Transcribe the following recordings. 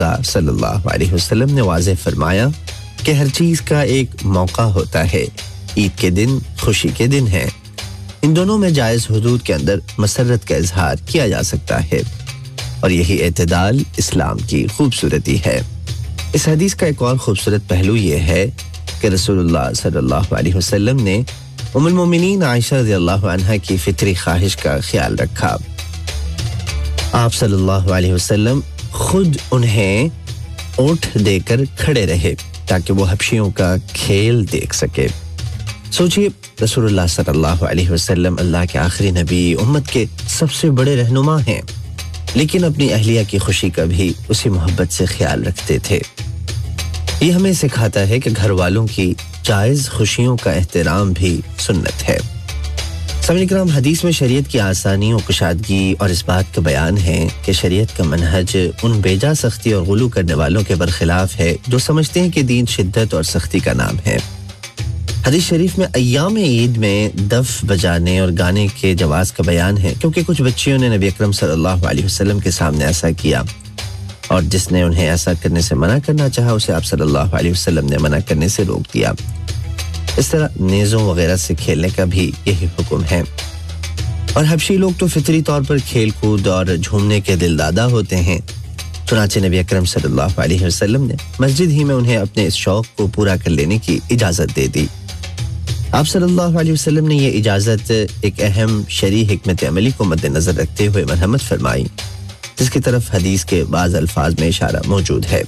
सल्लल्लाहु अलैहि वसल्लम ने वाज़ेह फरमाया कि हर चीज़ का एक मौका होता है। ईद के दिन खुशी के दिन हैं। इन दोनों में जायज़ हुदूद के अंदर मसरत का इजहार किया जा सकता है और यही एतदाल इस्लाम की खूबसूरती है। इस हदीस का एक और खूबसूरत पहलू ये है कि रसूलुल्लाह सल्लल्लाहु अलैहि वसल्लम ने उम्मुल मोमिनीन आयशा रज़ियल्लाहु अन्हा की फितरी ख्वाहिश का ख्याल रखा। आप सल्लल्लाहु अलैहि वसल्लम खुद उन्हें ऊँट देकर खड़े रहे ताकि वो हबशियों का खेल देख सके। सोचिए, रसूलुल्लाह सल्लल्लाहु अलैहि वसल्लम अल्लाह के आखिरी नबी, उम्मत के सबसे बड़े रहनुमा हैं, लेकिन अपनी अहलिया की खुशी का भी उसी मोहब्बत से ख्याल रखते थे। ये हमें सिखाता है कि घर वालों की जायज़ खुशियों का एहतराम भी सुन्नत है। सामईन किराम, हदीस में शरीयत की आसानी और कुशादगी और इस बात का बयान है कि शरीयत का मनहज उन बेजा सख्ती और गुलू करने वालों के बरखिलाफ है जो समझते हैं कि दीन शिद्दत और सख्ती का नाम है। हदीस शरीफ में अय्याम ईद में दफ बजाने और गाने के जवाज का बयान है, क्योंकि कुछ बच्चियों ने नबी अकरम सल्लल्लाहु अलैहि वसल्लम के सामने ऐसा किया और जिसने उन्हें ऐसा करने से मना करना चाहा उसे आप सल्लल्लाहु अलैहि वसल्लम ने मना करने से रोक दिया। इस तरह नेज़ों वगैरह से खेलने का भी यही हुक्म है। और हबशी लोग तो फितरी तौर पर खेल कूद और झूमने के दिलदादा होते हैं। चुनांचे नबी अकरम सल्लल्लाहु अलैहि वसल्लम ने मस्जिद ही में उन्हें अपने इस शौक को पूरा कर लेने की इजाज़त दे दी। आप सल्लल्लाहु अलैहि वसल्लम ने ये इजाज़त एक अहम शरई हिकमत अमली को मद्देनजर रखते हुए मरहमत फरमाई, जिसकी तरफ हदीस के बाज़ अल्फाज में इशारा मौजूद है।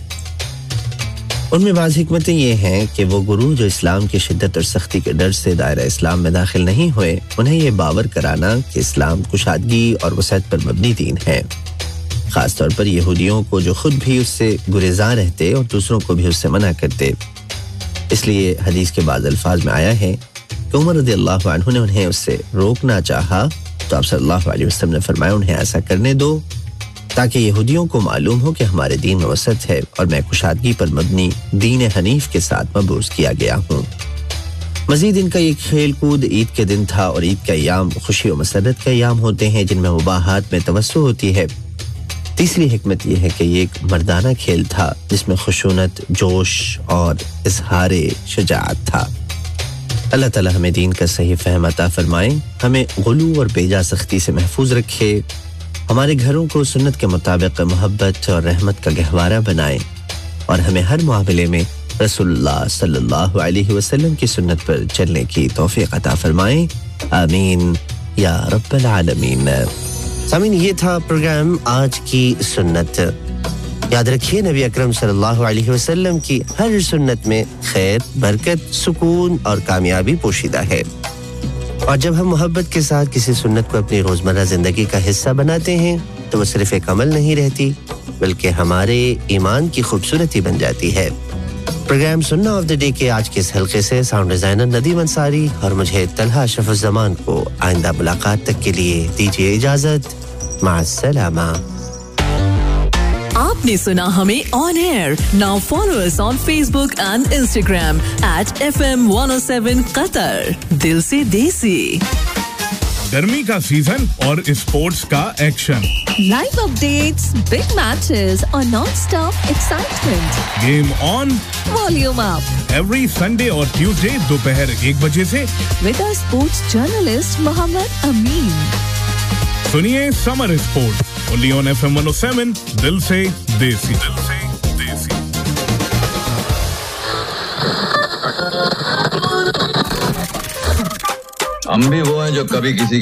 उनमें बाज़ हिकमतें ये हैं कि वो गुरु जो इस्लाम की शिद्दत और सख्ती के डर से दायरा इस्लाम में दाखिल नहीं हुए, उन्हें ये बावर कराना कि इस्लाम कुशादगी और वसअत पर मबनी दीन है, ख़ास तौर पर यहूदियों को जो खुद भी उससे गुरेज़ां रहते और दूसरों को भी उससे मना करते। इसलिए हदीस के बाज़ अल्फाज में आया है कि उमर रज़ियल्लाहु अन्हु ने उन्हें उससे रोकना चाहा तो आप सल्लल्लाहु अलैहि वसल्लम ने फरमाया उन्हें ऐसा करने दो ताकि यहूदियों को मालूम हो कि हमारे दीन में वसअत है और मैं कुशादगी पर मबनी दीन हनीफ के साथ मबूस किया गया हूँ। मज़ीद इनका ये खेल कूद ईद के दिन था और ईद का अय्याम खुशी और मसरत का अय्याम होते हैं जिनमें मुबाहात में तवस्सु होती है। तीसरी हिकमत यह है कि ये एक मर्दाना खेल था जिसमें खुशूनत, जोश और इज़हारे शुजाअत था। अल्लाह ताला हमें दीन का सही फहम अता फरमाए, हमें गुलू और बेजा सख्ती से महफूज रखे, हमारे घरों को सुन्नत के मुताबिक मोहब्बत और रहमत का गहवारा बनाए और हमें हर मामले में रसूलुल्लाह सल्लल्लाहु अलैहि वसल्लम की सुन्नत पर चलने की तौफीक अता फरमाए। आमीन या रब्बल आलमीन। सामीन, ये था प्रोग्राम आज की सुन्नत। याद रखिए, नबी अकरम सल्लल्लाहु अलैहि वसल्लम की हर सुन्नत में खैर, बरकत, सुकून और कामयाबी पोशीदा है। और जब हम मोहब्बत के साथ किसी सुन्नत को अपनी रोजमर्रा जिंदगी का हिस्सा बनाते हैं तो वो सिर्फ एक अमल नहीं रहती बल्कि हमारे ईमान की खूबसूरती बन जाती है। प्रोग्राम सुन्ना ऑफ द डे के आज के इस हल्के से साउंड डिजाइनर नदीम अंसारी और मुझे तलहा शफुज़्ज़मान को आइंदा मुलाकात तक के लिए दीजिए इजाजत। माअस्सलामा। आपने सुना हमें on air. Now follow us on Facebook and Instagram @FM 107 Qatar। दिल से देसी। गर्मी का सीजन और स्पोर्ट्स का action, live updates, big matches और non-stop excitement. Game on, volume up. Every Sunday और ट्यूसडे दोपहर 1 बजे से with our sports journalist Mohammad अमीन। सुनिए summer sports only on FM 107। दिल से देसी। हम भी वो हैं जो कभी किसी